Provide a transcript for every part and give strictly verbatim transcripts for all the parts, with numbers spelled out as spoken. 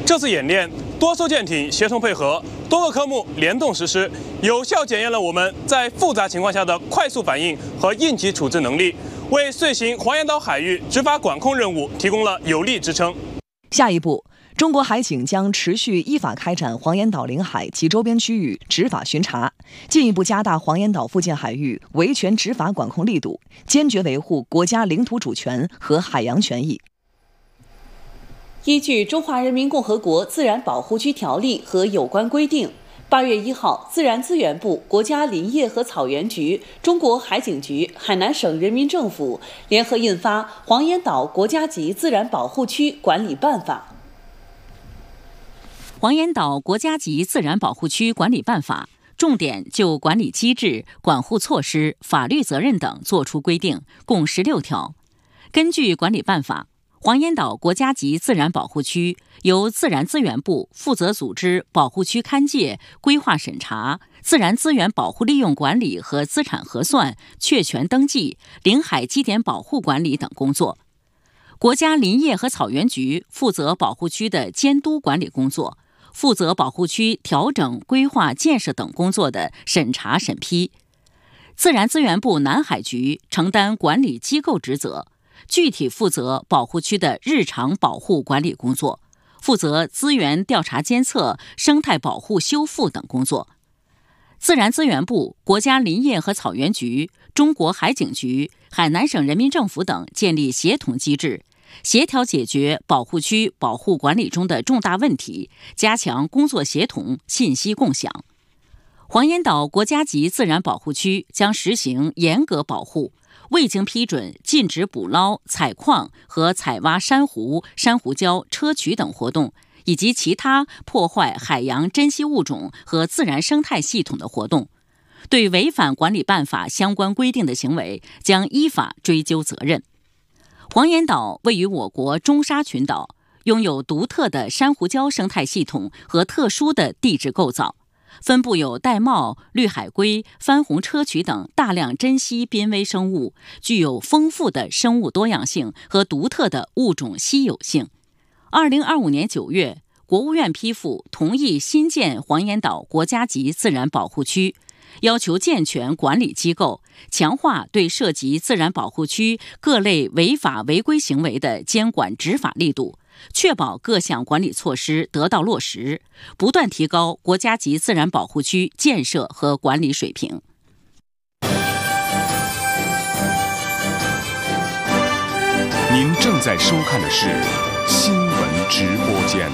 这次演练多艘舰艇协同配合，多个科目联动实施，有效检验了我们在复杂情况下的快速反应和应急处置能力，为遂行黄岩岛海域执法管控任务提供了有力支撑。 下一步，中国海警将持续依法开展黄岩岛领海及周边区域执法巡查，进一步加大黄岩岛附近海域维权执法管控力度，坚决维护国家领土主权和海洋权益。 依据《中华人民共和国自然保护区条例》和有关规定，八月一号，自然资源部、国家林业和草原局、中国海警局、海南省人民政府联合印发《黄岩岛国家级自然保护区管理办法》。 黄岩岛国家级自然保护区管理办法重点就管理机制、管护措施、法律责任等作出规定，共十六条。根据管理办法，黄岩岛国家级自然保护区由自然资源部负责组织保护区勘界、规划审查、自然资源保护利用管理和资产核算、确权登记、领海基点保护管理等工作。国家林业和草原局负责保护区的监督管理工作，负责保护区调整、规划、建设等工作的审查审批。自然资源部南海局承担管理机构职责，具体负责保护区的日常保护管理工作，负责资源调查监测、生态保护修复等工作。自然资源部、国家林业和草原局、中国海警局、海南省人民政府等建立协同机制，协调解决保护区保护管理中的重大问题，加强工作协同、信息共享。黄岩岛国家级自然保护区将实行严格保护，未经批准禁止捕捞、采矿和采挖珊瑚、珊瑚礁、砗磲等活动，以及其他破坏海洋珍稀物种和自然生态系统的活动。对违反管理办法相关规定的行为，将依法追究责任。黄岩岛位于我国中沙群岛，拥有独特的珊瑚礁生态系统和特殊的地质构造，分布有玳瑁、绿海龟、番红砗磲等大量珍稀濒危生物，具有丰富的生物多样性和独特的物种稀有性。二零二五年九月，国务院批复同意新建黄岩岛国家级自然保护区，要求健全管理机构，强化对涉及自然保护区各类违法违规行为的监管执法力度，确保各项管理措施得到落实，不断提高国家级自然保护区建设和管理水平。 您正在收看的是新闻直播间。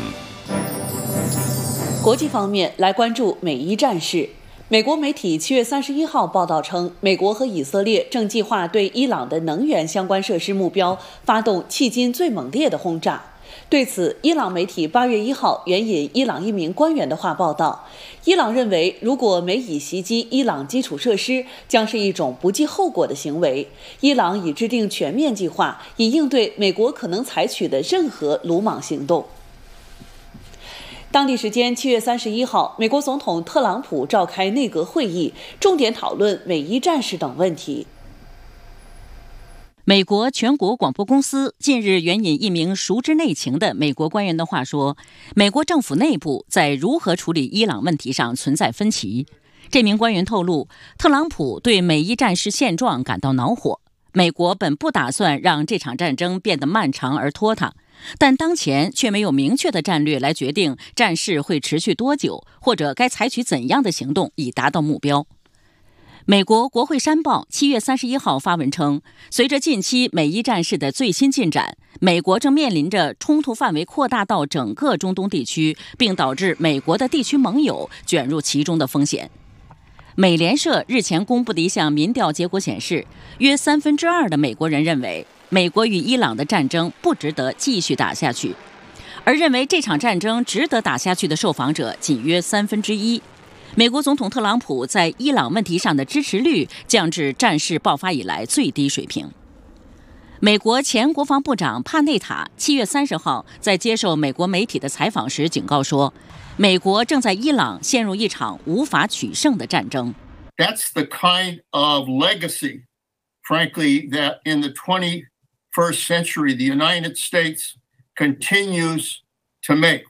国际方面，来关注美伊战事。美国媒体七月三十一号报道称，美国和以色列正计划对伊朗的能源相关设施目标发动迄今最猛烈的轰炸。对此，伊朗媒体八月一号援引伊朗一名官员的话报道，伊朗认为，如果美以袭击伊朗基础设施，将是一种不计后果的行为。伊朗已制定全面计划，以应对美国可能采取的任何鲁莽行动。当地时间七月三十一号，美国总统特朗普召开内阁会议，重点讨论美伊战事等问题。 美国全国广播公司近日援引一名熟知内情的美国官员的话说，美国政府内部在如何处理伊朗问题上存在分歧。这名官员透露，特朗普对美伊战事现状感到恼火，美国本不打算让这场战争变得漫长而拖沓，但当前却没有明确的战略来决定战事会持续多久，或者该采取怎样的行动以达到目标。美国国会山报七月三十一号发文称，随着近期美伊战事的最新进展，美国正面临着冲突范围扩大到整个中东地区，并导致美国的地区盟友卷入其中的风险。美联社日前公布的一项民调结果显示，约三分之二的美国人认为美国与伊朗的战争不值得继续打下去，而认为这场战争值得打下去的受访者仅约三分之一。美国总统特朗普在伊朗问题上的支持率降至战事爆发以来最低水平。美国前国防部长帕内塔七月三十号在接受美国媒体的采访时警告说，美国正在伊朗陷入一场无法取胜的战争。 That's the kind of legacy, frankly, that in the twenty-first century the United States continues to make.